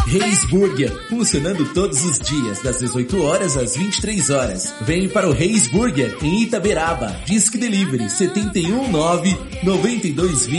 Reis Burger, funcionando todos os dias, das 18 horas às 23 horas. Vem para o Reis Burger, em Itaberaba. Disque Delivery 719 9220